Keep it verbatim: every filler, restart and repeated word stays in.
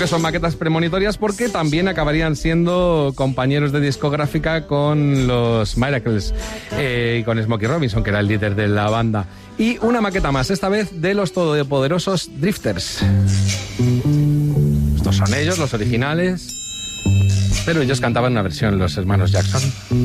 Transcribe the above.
que son maquetas premonitorias porque también acabarían siendo compañeros de discográfica con los Miracles eh, y con Smokey Robinson, que era el líder de la banda. Y una maqueta más, esta vez de los todopoderosos Drifters. Estos son ellos, los originales, pero ellos cantaban una versión, los hermanos Jackson.